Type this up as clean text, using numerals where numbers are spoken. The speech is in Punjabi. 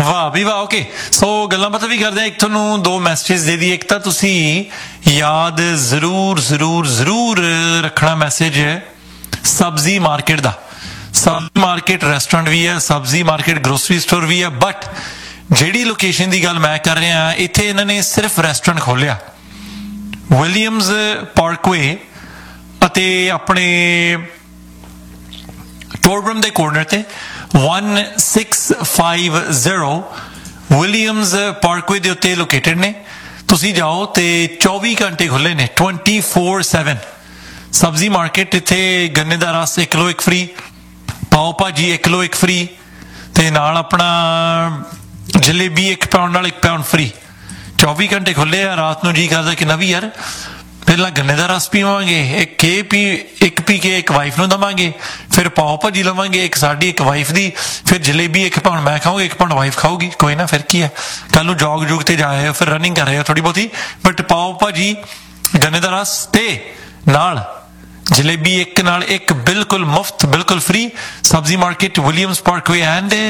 ਵਾਹ ਵੀ ਵਾਹ। ਓਕੇ, ਸੋ ਗੱਲਾਂ ਬਾਤਾਂ ਵੀ ਕਰਦੇ ਆ। ਇੱਕ ਤੁਹਾਨੂੰ ਦੋ ਮੈਸੇਜ ਦੇ ਦੀ। ਇੱਕ ਤਾਂ ਤੁਸੀਂ ਯਾਦ ਜ਼ਰੂਰ ਜ਼ਰੂਰ ਜ਼ਰੂਰ ਰੱਖਣਾ ਮੈਸੇਜ ਸਬਜ਼ੀ ਮਾਰਕੀਟ ਦਾ। ਸਬਜ਼ੀ ਮਾਰਕੀਟ ਰੈਸਟੋਰੈਂਟ ਵੀ ਹੈ, ਸਬਜ਼ੀ ਮਾਰਕੀਟ ਗਰੋਸਰੀ ਸਟੋਰ ਵੀ ਹੈ, ਬਟ ਜਿਹੜੀ ਲੋਕੇਸ਼ਨ ਦੀ ਗੱਲ ਮੈਂ ਕਰ ਰਿਹਾ ਇੱਥੇ ਇਹਨਾਂ ਨੇ ਸਿਰਫ ਰੈਸਟੋਰੈਂਟ ਖੋਲਿਆ ਵਿਲੀਅਮਸ ਪਾਰਕਵੇ ਅਤੇ ਆਪਣੇ ਟੋਰਬਰਮ ਦੇ ਕੋਰਨਰ ਤੇ 1650 ਵਿਲੀਅਮਸ ਪਾਰਕਵੇ ਦੇ ਉੱਤੇ ਲੋਕੇਟਡ ਨੇ। ਤੁਸੀਂ ਜਾਓ ਤੇ 24 ਘੰਟੇ ਖੁੱਲੇ ਨੇ 24/7। ਸਬਜ਼ੀ ਮਾਰਕੀਟ ਇੱਥੇ ਗੰਨੇ ਦਾ ਰਸ 1 ਕਿਲੋ 1 ਫ੍ਰੀ, ਪਾਓ ਭਾਜੀ 1 ਕਿਲੋ 1 ਫ੍ਰੀ, ਤੇ ਨਾਲ ਆਪਣਾ ਜਲੇਬੀ 1 ਪਾਉਂਡ ਨਾਲ 1 ਪਾਉਂਡ ਫ੍ਰੀ। 24 ਘੰਟੇ ਖੁੱਲੇ ਆ। ਰਾਤ ਨੂੰ ਜੀ ਕਰਦਾ ਕਿ ਨਾ ਵੀ ਯਾਰ ਪਹਿਲਾਂ ਗੰਨੇ ਦਾ ਰਸ ਪੀਵਾਂਗੇ, ਇੱਕ ਪੀ ਕੇ ਇੱਕ ਵਾਈਫ ਨੂੰ ਦੇਵਾਂਗੇ, ਫਿਰ ਪਾਓ ਭਾਜੀ ਲਵਾਂਗੇ ਇੱਕ ਸਾਡੀ ਇੱਕ ਵਾਈਫ ਦੀ, ਫਿਰ ਜਲੇਬੀ 1 ਪਾਉਂਡ ਮੈਂ ਖਾਊਂਗੀ 1 ਪਾਉਂਡ ਵਾਈਫ ਖਾਊਗੀ। ਕੋਈ ਨਾ, ਫਿਰ ਕੀ ਹੈ, ਕੱਲ ਨੂੰ ਜੋਗ ਤੇ ਜਾਏ ਹੋ, ਫਿਰ ਰਨਿੰਗ ਕਰ ਰਹੇ ਹੋ ਥੋੜੀ ਬਹੁਤੀ, ਬਟ ਪਾਓ ਭਾਜੀ ਗੰਨੇ ਦਾ ਰਸ ਤੇ ਨਾਲ ਜਲੇਬੀ 1 ਨਾਲ 1 ਬਿਲਕੁਲ ਮੁਫਤ, ਬਿਲਕੁਲ ਫ੍ਰੀ। ਸਬਜ਼ੀ ਮਾਰਕੀਟ ਵਿਲੀਅਮਸ ਪਾਰਕਵੇ ਐਂਡ